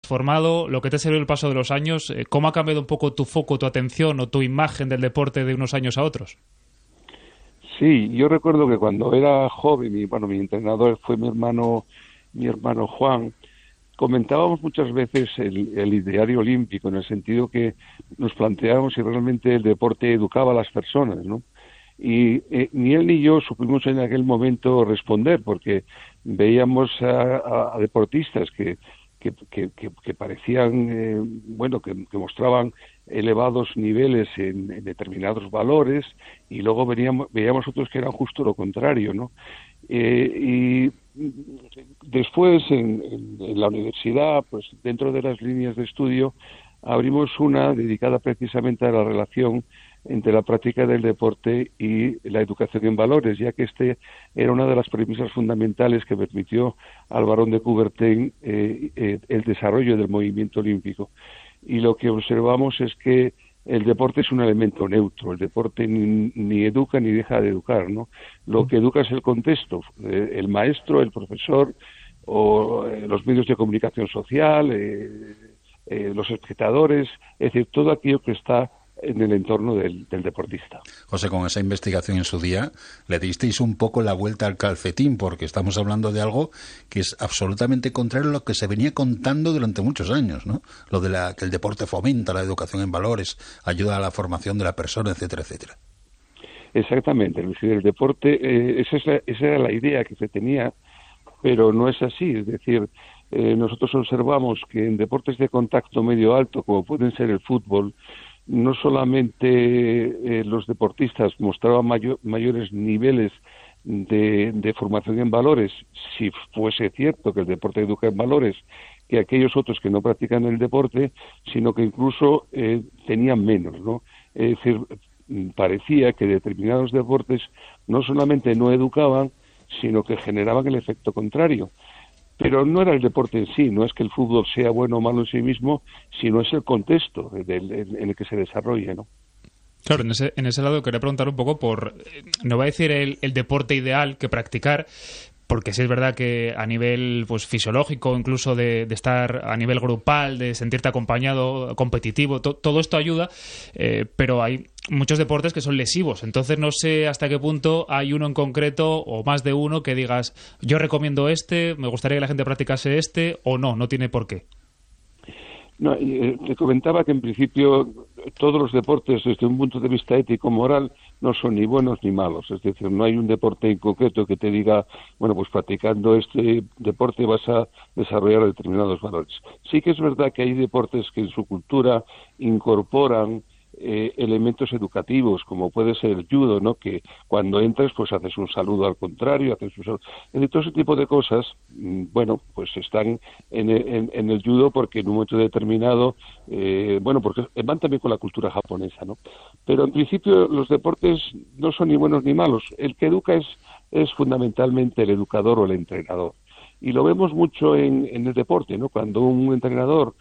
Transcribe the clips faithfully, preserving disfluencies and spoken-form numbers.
formado, lo que te ha servido el paso de los años, eh, ¿cómo ha cambiado un poco tu foco, tu atención o tu imagen del deporte de unos años a otros? Sí, yo recuerdo que cuando era joven, y bueno, mi entrenador fue mi hermano, mi hermano Juan. Comentábamos muchas veces el, el ideario olímpico, en el sentido que nos planteábamos si realmente el deporte educaba a las personas, ¿no? Y eh, ni él ni yo supimos en aquel momento responder, porque veíamos a, a deportistas que, que, que, que, que parecían, eh, bueno, que, que mostraban elevados niveles en, en determinados valores, y luego veníamos, veíamos otros que eran justo lo contrario, ¿no? Eh, y después en, en, en la universidad, pues dentro de las líneas de estudio, abrimos una dedicada precisamente a la relación entre la práctica del deporte y la educación en valores, ya que este era una de las premisas fundamentales que permitió al Barón de Coubertin eh, eh, el desarrollo del movimiento olímpico. Y lo que observamos es que el deporte es un elemento neutro, el deporte ni, ni educa ni deja de educar, ¿no? Lo que educa es el contexto, eh, el maestro, el profesor, o eh, los medios de comunicación social, eh, eh, los espectadores, es decir, todo aquello que está en el entorno del, del deportista. José, con esa investigación en su día le disteis un poco la vuelta al calcetín, porque estamos hablando de algo que es absolutamente contrario a lo que se venía contando durante muchos años, ¿no? Lo de la, que el deporte fomenta la educación en valores, ayuda a la formación de la persona, etcétera, etcétera. Exactamente, es decir, el deporte, eh, esa, es la, esa era la idea que se tenía, pero no es así, es decir, eh, nosotros observamos que en deportes de contacto medio alto, como pueden ser el fútbol, no solamente eh, los deportistas mostraban mayor, mayores niveles de, de formación en valores, si fuese cierto que el deporte educa en valores, que aquellos otros que no practican el deporte, sino que incluso eh, tenían menos, ¿no? Es decir, parecía que determinados deportes no solamente no educaban, sino que generaban el efecto contrario. Pero no era el deporte en sí, no es que el fútbol sea bueno o malo en sí mismo, sino es el contexto en el que se desarrolla, ¿no? Claro, en ese, en ese lado quería preguntar un poco por, no voy a decir el, el deporte ideal que practicar, porque sí es verdad que a nivel pues fisiológico, incluso de, de estar a nivel grupal, de sentirte acompañado, competitivo, to, todo esto ayuda, eh, pero hay muchos deportes que son lesivos, entonces no sé hasta qué punto hay uno en concreto o más de uno que digas, yo recomiendo este, me gustaría que la gente practicase este, o no, no tiene por qué. No, eh, te comentaba que en principio todos los deportes desde un punto de vista ético-moral no son ni buenos ni malos, es decir, no hay un deporte en concreto que te diga, bueno, pues practicando este deporte vas a desarrollar determinados valores. Sí que es verdad que hay deportes que en su cultura incorporan Eh, elementos educativos, como puede ser el judo, ¿no? Que cuando entras, pues haces un saludo al contrario, haces un saludo. Es decir, todo ese tipo de cosas, bueno, pues están en, en, en el judo porque en un momento determinado, eh, bueno, porque van también con la cultura japonesa, ¿no? Pero en principio los deportes no son ni buenos ni malos. El que educa es, es fundamentalmente el educador o el entrenador. Y lo vemos mucho en, en el deporte, ¿no? Cuando un entrenador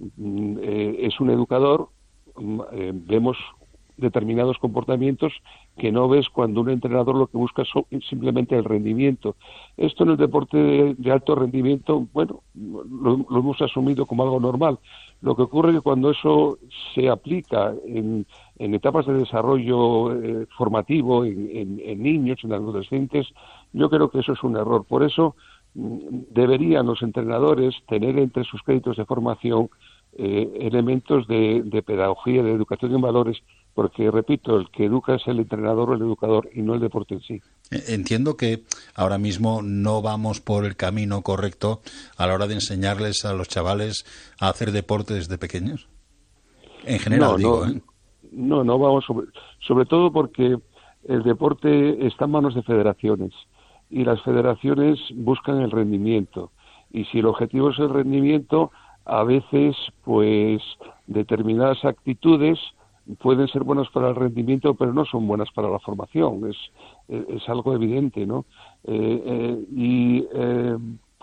eh, es un educador, Eh, vemos determinados comportamientos que no ves cuando un entrenador lo que busca es simplemente el rendimiento. Esto en el deporte de, de alto rendimiento, bueno, lo, lo hemos asumido como algo normal. Lo que ocurre es que cuando eso se aplica en, en etapas de desarrollo eh, formativo, en, en, en niños, en adolescentes, yo creo que eso es un error. Por eso deberían los entrenadores tener entre sus créditos de formación Eh, elementos de, de pedagogía, de educación en valores, porque, repito, el que educa es el entrenador o el educador y no el deporte en sí. Entiendo que ahora mismo no vamos por el camino correcto a la hora de enseñarles a los chavales a hacer deporte desde pequeños. En general, no, digo, no, ¿eh? No, no vamos, sobre, sobre todo porque el deporte está en manos de federaciones y las federaciones buscan el rendimiento. Y si el objetivo es el rendimiento, a veces, pues, determinadas actitudes pueden ser buenas para el rendimiento, pero no son buenas para la formación. Es, es algo evidente, ¿no? Eh, eh, y, eh,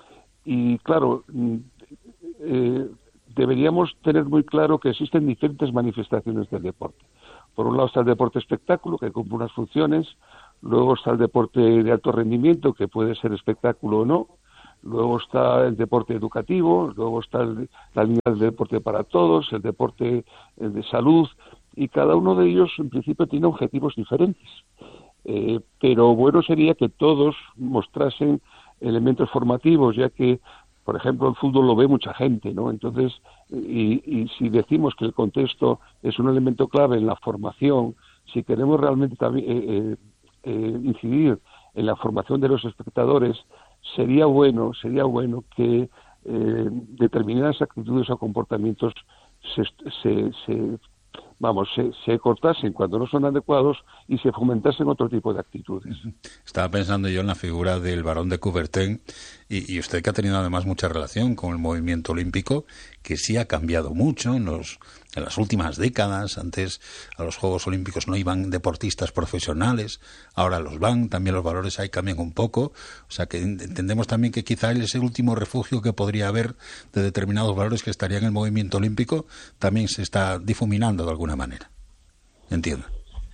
y, claro, eh, deberíamos tener muy claro que existen diferentes manifestaciones del deporte. Por un lado está el deporte espectáculo, que cumple unas funciones. Luego está el deporte de alto rendimiento, que puede ser espectáculo o no. luego está el deporte educativo, luego está el, la línea del deporte para todos, el deporte el de salud, y cada uno de ellos en principio tiene objetivos diferentes. Eh, pero bueno sería que todos mostrasen elementos formativos, ya que, por ejemplo, el fútbol lo ve mucha gente, ¿no? Entonces, y, y si decimos que el contexto es un elemento clave en la formación, si queremos realmente también eh, eh, incidir en la formación de los espectadores, sería bueno, sería bueno que eh, determinadas actitudes o comportamientos se, se, se vamos, se, se cortasen cuando no son adecuados y se fomentasen otro tipo de actitudes. Estaba pensando yo en la figura del Barón de Coubertin y, y usted que ha tenido además mucha relación con el movimiento olímpico, que sí ha cambiado mucho en, los, en las últimas décadas. Antes a los Juegos Olímpicos no iban deportistas profesionales, ahora los van, también los valores ahí cambian un poco, o sea que entendemos también que quizá él es el último refugio que podría haber de determinados valores que estarían en el movimiento olímpico, también se está difuminando de alguna manera. Entiendo.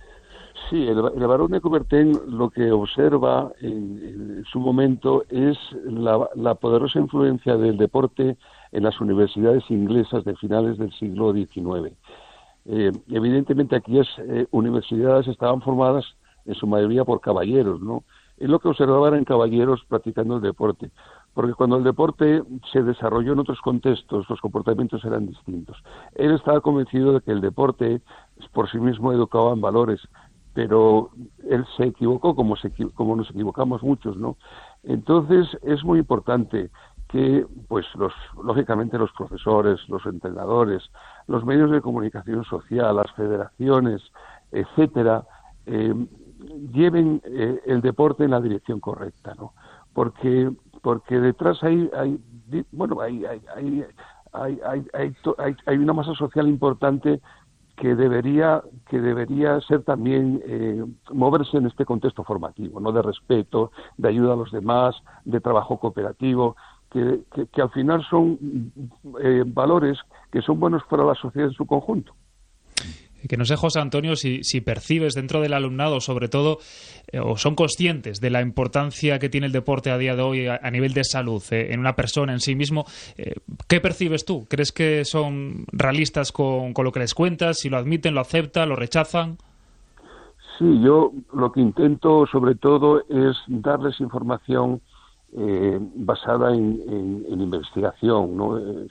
Sí, el, el Barón de Coubertin lo que observa en, en su momento es la, la poderosa influencia del deporte en las universidades inglesas de finales del siglo diecinueve. Eh, evidentemente aquellas eh, universidades estaban formadas en su mayoría por caballeros, ¿no? Él lo que observaba eran caballeros practicando el deporte, porque cuando el deporte se desarrolló en otros contextos, los comportamientos eran distintos. Él estaba convencido de que el deporte por sí mismo educaba en valores, pero él se equivocó, como, se, como nos equivocamos muchos, ¿no? Entonces es muy importante que, pues, los, lógicamente los profesores, los entrenadores, los medios de comunicación social, las federaciones, etcétera, eh, lleven eh, el deporte en la dirección correcta, ¿no? Porque porque detrás hay, hay bueno, hay hay hay hay hay, hay, hay, hay una masa social importante que debería que debería ser también eh, moverse en este contexto formativo, no de respeto, de ayuda a los demás, de trabajo cooperativo, que, que, que al final son eh, valores que son buenos para la sociedad en su conjunto. Que no sé, José Antonio, si, si percibes dentro del alumnado, sobre todo, eh, o son conscientes de la importancia que tiene el deporte a día de hoy a, a nivel de salud, eh, en una persona en sí mismo. Eh, ¿Qué percibes tú? ¿Crees que son realistas con, con lo que les cuentas? ¿Si lo admiten, lo aceptan, lo rechazan? Sí, yo lo que intento, sobre todo, es darles información Eh, basada en, en, en investigación, ¿no? Eh,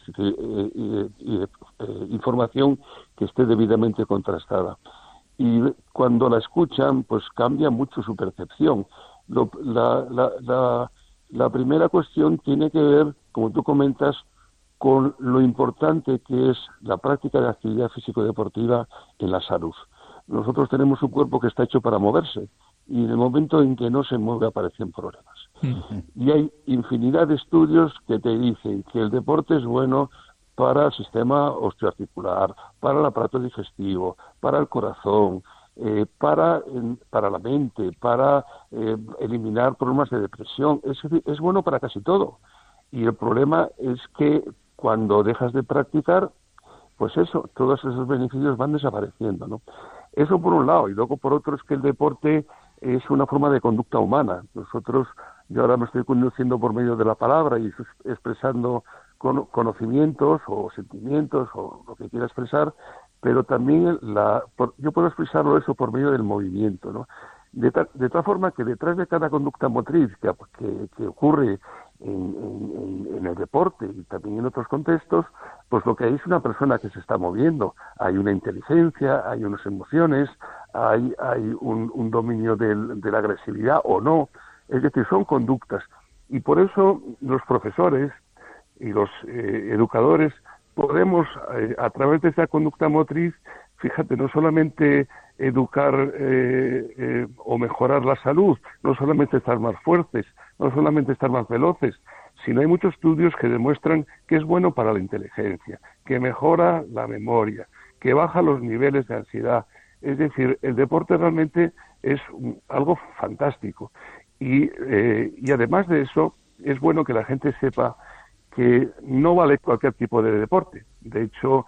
eh, eh, eh, información que esté debidamente contrastada. Y cuando la escuchan, pues cambia mucho su percepción. Lo, la, la, la, la primera cuestión tiene que ver, como tú comentas, con lo importante que es la práctica de actividad físico-deportiva en la salud. Nosotros tenemos un cuerpo que está hecho para moverse, y en el momento en que no se mueve aparecen problemas. Uh-huh. Y hay infinidad de estudios que te dicen que el deporte es bueno para el sistema osteoarticular, para el aparato digestivo, para el corazón, eh, para, eh, para la mente, para eh, eliminar problemas de depresión. Es, es bueno para casi todo. Y el problema es que cuando dejas de practicar, pues eso, todos esos beneficios van desapareciendo, ¿no? Eso por un lado, y luego por otro es que el deporte es una forma de conducta humana. Nosotros, yo ahora me estoy conduciendo por medio de la palabra y expresando conocimientos o sentimientos o lo que quiera expresar, pero también la, por, yo puedo expresarlo eso por medio del movimiento, ¿no? De, ta, de tal forma que detrás de cada conducta motriz que, que, que ocurre en, en, en el deporte y también en otros contextos, pues lo que hay es una persona que se está moviendo. Hay una inteligencia, hay unas emociones, hay, hay un, un dominio del, de la agresividad o no. Es decir, son conductas. Y por eso los profesores y los eh, educadores podemos, eh, a través de esa conducta motriz, fíjate, no solamente educar eh, eh, o mejorar la salud, no solamente estar más fuertes, no solamente estar más veloces, sino hay muchos estudios que demuestran que es bueno para la inteligencia, que mejora la memoria, que baja los niveles de ansiedad. Es decir, el deporte realmente es un, algo fantástico. Y, eh, y además de eso, es bueno que la gente sepa que no vale cualquier tipo de deporte. De hecho,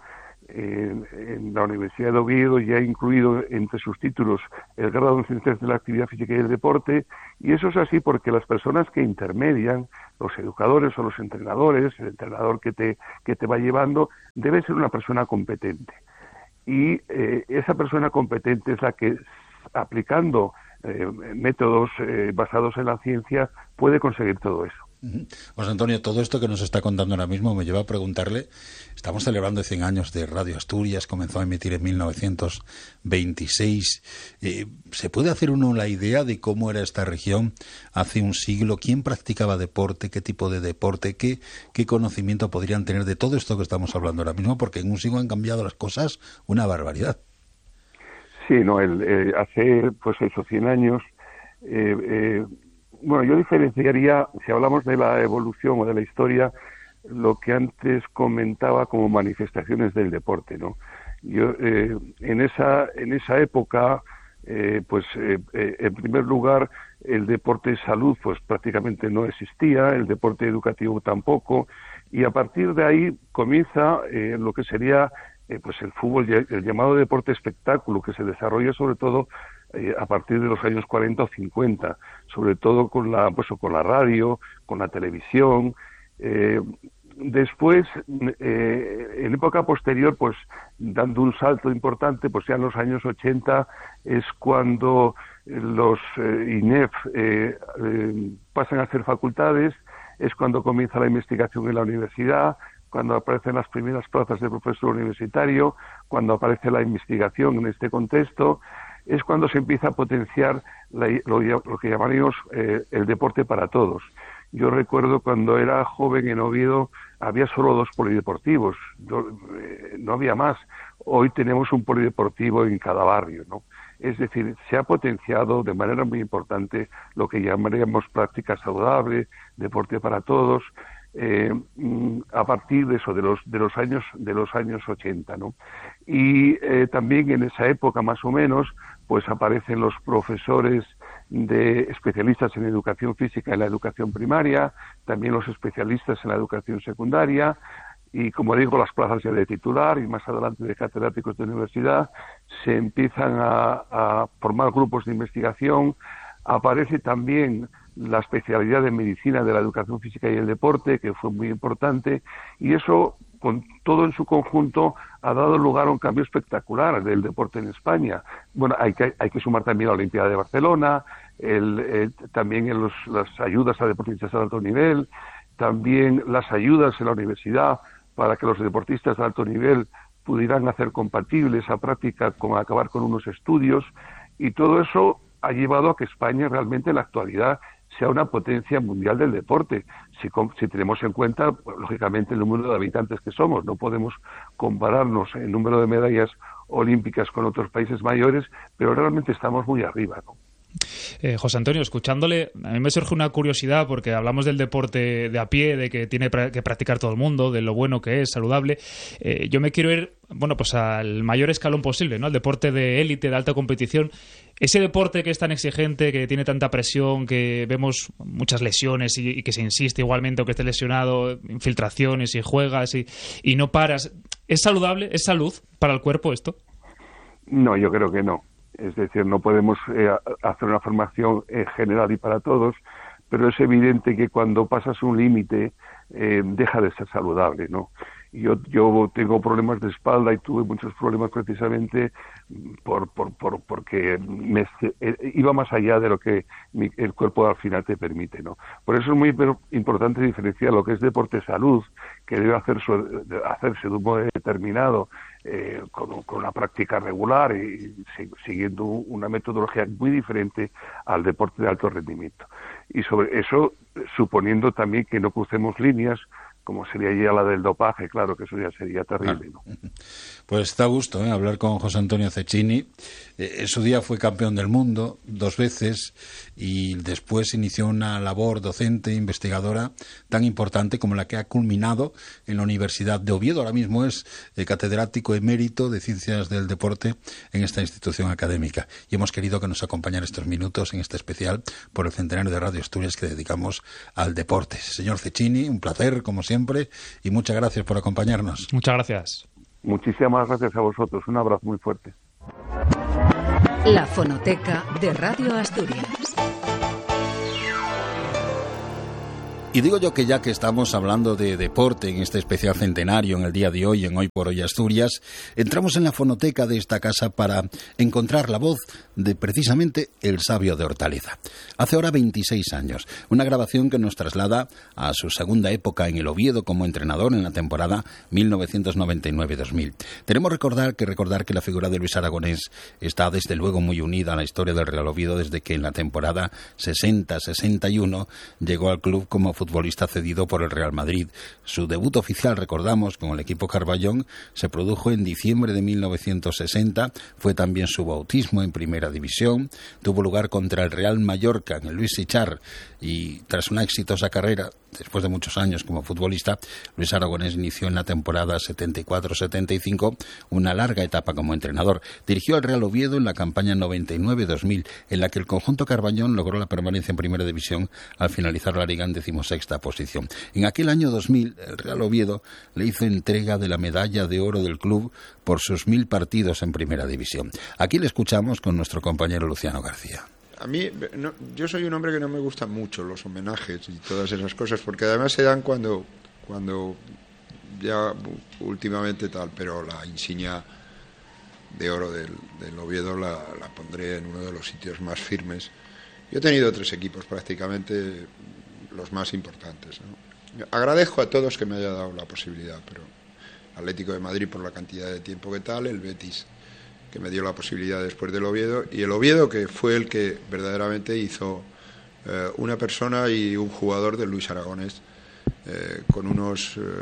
en, en la Universidad de Oviedo ya ha incluido entre sus títulos el grado en Ciencias de la Actividad Física y el Deporte, y eso es así porque las personas que intermedian, los educadores o los entrenadores, el entrenador que te, que te va llevando, debe ser una persona competente. Y eh, esa persona competente es la que, aplicando eh, métodos eh, basados en la ciencia, puede conseguir todo eso. José Antonio, todo esto que nos está contando ahora mismo me lleva a preguntarle, estamos celebrando cien años de Radio Asturias, comenzó a emitir en mil novecientos veintiséis, eh, ¿se puede hacer uno la idea de cómo era esta región hace un siglo? ¿Quién practicaba deporte? ¿Qué tipo de deporte? ¿Qué, qué conocimiento podrían tener de todo esto que estamos hablando ahora mismo? Porque en un siglo han cambiado las cosas una barbaridad. Sí, no, el, eh, hace pues esos cien años... Eh, eh, Bueno, yo diferenciaría, si hablamos de la evolución o de la historia, lo que antes comentaba como manifestaciones del deporte, ¿no? Yo, eh, en esa en esa época, eh, pues, eh, eh, en primer lugar, el deporte de salud, pues, prácticamente no existía, el deporte educativo tampoco, y a partir de ahí comienza eh, lo que sería, eh, pues, el fútbol, el llamado deporte espectáculo, que se desarrolla sobre todo Eh, a partir de los años cuarenta o cincuenta, sobre todo con la pues con la radio, con la televisión. Eh, después, eh, en época posterior, pues dando un salto importante, pues ya en los años ochenta es cuando los eh, I N E F eh, eh, pasan a ser facultades, es cuando comienza la investigación en la universidad, cuando aparecen las primeras plazas de profesor universitario, cuando aparece la investigación en este contexto, es cuando se empieza a potenciar la, lo, lo que llamaríamos eh, el deporte para todos. Yo recuerdo cuando era joven en Oviedo había solo dos polideportivos, yo, eh, no había más. Hoy tenemos un polideportivo en cada barrio, ¿no? Es decir, se ha potenciado de manera muy importante lo que llamaríamos práctica saludable, deporte para todos, eh, a partir de eso, de los de los años de los años ochenta, ¿no? Y eh, también en esa época más o menos, pues aparecen los profesores de especialistas en educación física en la educación primaria, también los especialistas en la educación secundaria, y como digo, las plazas ya de titular y más adelante de catedráticos de universidad, se empiezan a, a formar grupos de investigación. Aparece también la especialidad de medicina de la educación física y el deporte, que fue muy importante, y eso, con todo en su conjunto, ha dado lugar a un cambio espectacular del deporte en España. Bueno, hay que, hay que sumar también la Olimpiada de Barcelona, el, el, también en los, las ayudas a deportistas de alto nivel, también las ayudas en la universidad para que los deportistas de alto nivel pudieran hacer compatible esa práctica con acabar con unos estudios, y todo eso ha llevado a que España realmente en la actualidad sea una potencia mundial del deporte. Si, si tenemos en cuenta, pues, lógicamente, el número de habitantes que somos, no podemos compararnos en número de medallas olímpicas con otros países mayores, pero realmente estamos muy arriba, ¿no? Eh, José Antonio, escuchándole, a mí me surge una curiosidad porque hablamos del deporte de a pie, de que tiene que practicar todo el mundo, de lo bueno que es, saludable. Eh, yo me quiero ir, bueno, pues al mayor escalón posible, ¿no? Al deporte de élite, de alta competición. Ese deporte que es tan exigente, que tiene tanta presión, que vemos muchas lesiones y, y que se insiste igualmente, o que esté lesionado, infiltraciones y juegas y, y no paras. ¿Es saludable? ¿Es salud para el cuerpo esto? No, yo creo que no. Es decir, no podemos eh, hacer una formación eh, general y para todos, pero es evidente que cuando pasas un límite eh, deja de ser saludable, ¿no? Yo, yo tengo problemas de espalda y tuve muchos problemas precisamente por, por, por porque me, eh, iba más allá de lo que mi, el cuerpo al final te permite, ¿no? Por eso es muy importante diferenciar lo que es deporte salud, que debe hacer su, hacerse de un modo determinado, eh, con, con una práctica regular y siguiendo una metodología muy diferente al deporte de alto rendimiento. Y sobre eso, suponiendo también que no crucemos líneas, como sería ya la del dopaje, claro que eso ya sería terrible, ¿no? Pues está a gusto, ¿eh? Hablar con José Antonio Cecchini. Eh, en su día fue campeón del mundo dos veces y después inició una labor docente, investigadora, tan importante como la que ha culminado en la Universidad de Oviedo. Ahora mismo es eh, catedrático emérito de Ciencias del Deporte en esta institución académica. Y hemos querido que nos acompañara estos minutos en este especial por el centenario de Radio Asturias que dedicamos al deporte. Señor Cecchini, un placer, como siempre, y muchas gracias por acompañarnos. Muchas gracias. Muchísimas gracias a vosotros. Un abrazo muy fuerte. La Fonoteca de Radio Asturias. Y digo yo que ya que estamos hablando de deporte en este especial centenario, en el día de hoy, en Hoy por Hoy Asturias, entramos en la fonoteca de esta casa para encontrar la voz de precisamente El Sabio de Hortaleza. Hace ahora veintiséis años, una grabación que nos traslada a su segunda época en el Oviedo como entrenador en la temporada mil novecientos noventa y nueve dos mil. Tenemos recordar que recordar que la figura de Luis Aragonés está desde luego muy unida a la historia del Real Oviedo desde que en la temporada sesenta sesenta y uno llegó al club como futbolista cedido por el Real Madrid. Su debut oficial, recordamos, con el equipo Carballón se produjo en diciembre de mil novecientos sesenta, fue también su bautismo en Primera División, tuvo lugar contra el Real Mallorca en el Luis Sicchar y tras una exitosa carrera, después de muchos años como futbolista, Luis Aragonés inició en la temporada setenta y cuatro setenta y cinco una larga etapa como entrenador. Dirigió al Real Oviedo en la campaña noventa y nueve dos mil, en la que el conjunto Carballón logró la permanencia en Primera División al finalizar la liga en decimosexta posición. En aquel año dos mil, el Real Oviedo le hizo entrega de la medalla de oro del club por sus mil partidos en Primera División. Aquí le escuchamos con nuestro compañero Luciano García. A mí, no, yo soy un hombre que no me gustan mucho los homenajes y todas esas cosas, porque además se dan cuando, cuando ya últimamente tal, pero la insignia de oro del, del Oviedo la, la pondré en uno de los sitios más firmes. Yo he tenido tres equipos prácticamente los más importantes, ¿no? Agradezco a todos que me haya dado la posibilidad, pero Atlético de Madrid por la cantidad de tiempo que tal, el Betis que me dio la posibilidad después del Oviedo, y el Oviedo que fue el que verdaderamente hizo eh, una persona y un jugador de Luis Aragonés, eh, con unos eh,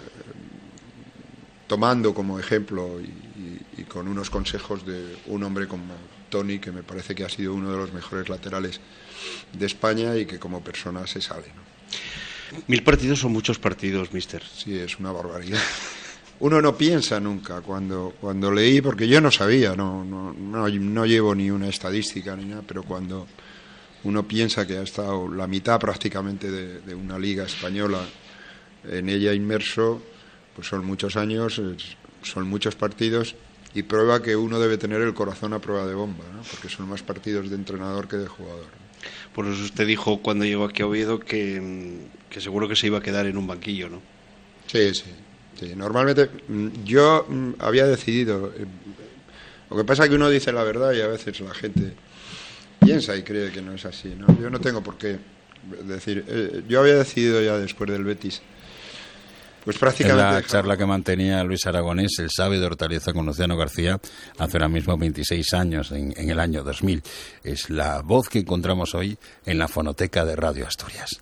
tomando como ejemplo y, y, y con unos consejos de un hombre como Toni, que me parece que ha sido uno de los mejores laterales de España y que como persona se sale, ¿no? Mil partidos son muchos partidos, mister. Sí, es una barbaridad. Uno no piensa nunca cuando cuando leí, porque yo no sabía, no, no, no, no llevo ni una estadística ni nada, pero cuando uno piensa que ha estado la mitad prácticamente de, de una liga española en ella inmerso, pues son muchos años, son muchos partidos y prueba que uno debe tener el corazón a prueba de bomba, ¿no? Porque son más partidos de entrenador que de jugador, ¿no? Por eso usted dijo cuando llegó aquí a Oviedo que, que seguro que se iba a quedar en un banquillo, ¿no? Sí, sí. Sí, normalmente yo había decidido, lo que pasa es que uno dice la verdad y a veces la gente piensa y cree que no es así, ¿no? Yo no tengo por qué decir, eh, yo había decidido ya después del Betis, pues prácticamente... En la charla que mantenía Luis Aragonés, el Sabio de Hortaleza, con Luciano García, hace ahora mismo veintiséis años, en, en el año dos mil. Es la voz que encontramos hoy en la fonoteca de Radio Asturias.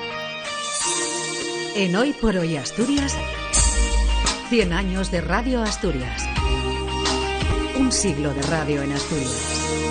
En Hoy por Hoy Asturias, cien años de Radio Asturias. Un siglo de radio en Asturias.